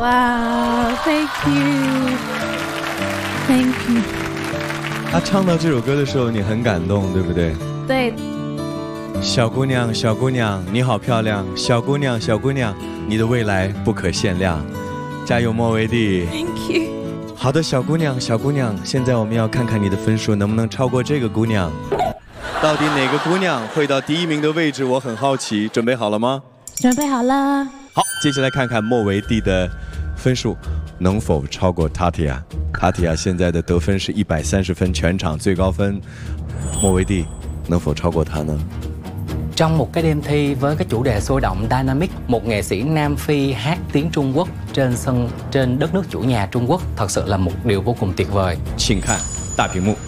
哇 ，Thank you，Thank you。 他唱到这首歌的时候，你很感动，对不对？ 对。 小姑娘，小姑娘，你好漂亮！小姑娘，小姑娘，你的未来不可限量，加油，莫维蒂 ！Thank you。 好的，小姑娘，小姑娘，现在我们要看看你的分数能不能超过这个姑娘。到底哪个姑娘会到第1名的位置？我很好奇，准备好了吗？ 准备好了。 好，接下来看看莫维蒂的分数能否超过塔提亚。塔提亚现在的得分是130分，全场最高分。莫维蒂能否超过她呢 ？Trong một cái đêm thi với cái chủ đề sôi động dynamic, một nghệ sĩ Nam Phi hát tiếng Trung Quốc trên đất nước chủ nhà Trung Quốc thật sự là một điều vô cùng tuyệt vời. 请看大屏幕。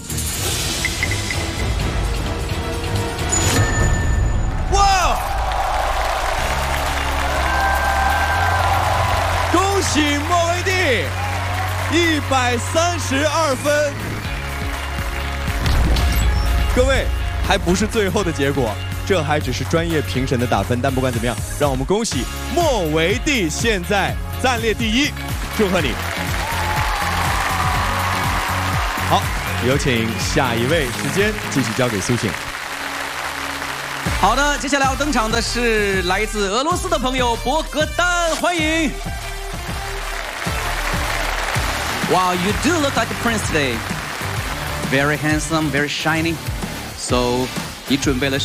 哇！恭喜莫维蒂132分。各位，还不是最后的结果。这还只是专业评审的打分，但不管怎么样，让我们恭喜莫维蒂现在暂列第1，祝贺你！好，有请下一位，时间继续交给苏醒。 好的，接下来要登场的是来自俄罗斯的朋友博格丹，欢迎。Wow, you do look like a prince today. Very handsome, very shiny. So, 你准备了